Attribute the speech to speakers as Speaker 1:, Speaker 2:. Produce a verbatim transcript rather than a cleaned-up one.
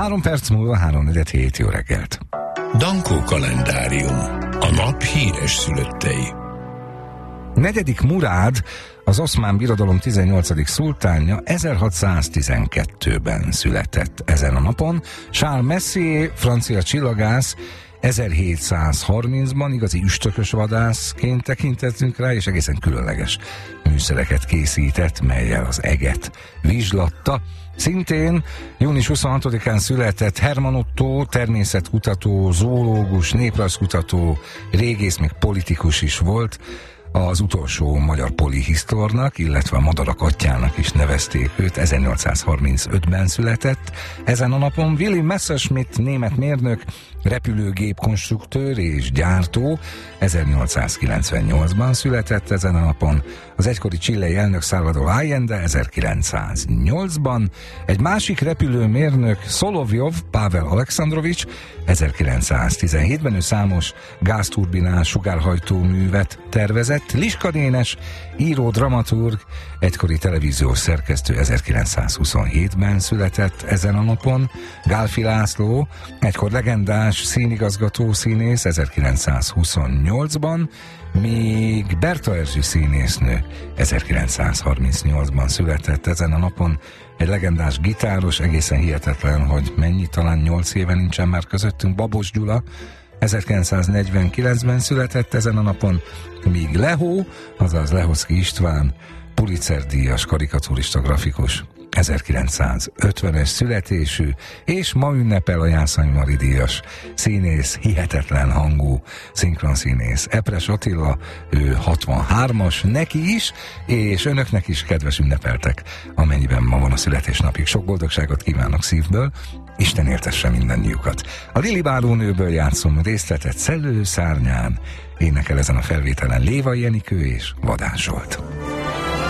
Speaker 1: Három perc múlva háromnegyed hét, jó reggelt.
Speaker 2: Dankó kalendárium. A nap híres szülöttei.
Speaker 1: Negyedik Murád, az Oszmán Birodalom tizennyolcadik szultánja ezerhatszáztizenkettőben született ezen a napon. Charles Messier, francia csillagász, ezerhétszázharmincban igazi üstökös vadászként tekintettünk rá, és egészen különleges műszereket készített, mellyel az eget vizslatta. Szintén június huszonhatodikán született Hermann Otto, természetkutató, zoológus, néprajzkutató, régész, még politikus is volt. Az utolsó magyar polihisztornak, illetve a madarak atyának is nevezték őt, ezernyolcszázharmincötben született. Ezen a napon Willy Messerschmitt, német mérnök, repülőgép konstruktőr és gyártó, ezernyolcszázkilencvennyolcban született ezen a napon. Az egykori chilei elnök Salvador Allende ezerkilencszáznyolcban, egy másik repülőmérnök Szolovjov Pavel Alekszandrovics ezerkilencszáztizenhétben, ő számos gázturbinás sugárhajtóművet tervezett. Liska Dénes, író, dramaturg, egykori televíziós szerkesztő ezerkilencszázhuszonhétben született ezen a napon. Gálfi László, egykor legendás színigazgató, színész ezerkilencszázhuszonnyolcban, míg Berta Erzsű színésznő ezerkilencszázharmincnyolcban született ezen a napon. Egy legendás gitáros, egészen hihetetlen, hogy mennyi, talán nyolc éve nincsen már közöttünk, Babos Gyula, ezerkilencszáznegyvenkilencben született ezen a napon, míg Lehó, azaz Lehoczky István, Pulitzer-díjas karikaturista grafikus, ezerkilencszázötvenes születésű, és ma ünnepel a Jászai Mari díjas színész, hihetetlen hangú szinkronszínész Epres Attila, ő hatvanhármas, neki is, és önöknek is, kedves ünnepeltek, amennyiben ma van a születésnapjuk. Sok boldogságot kívánok szívből, Isten éltesse mindannyiukat. A Lili bárónőből játszom részletet, Szellő szárnyán énekel ezen a felvételen Lévai Enikő és Vadás Zsolt.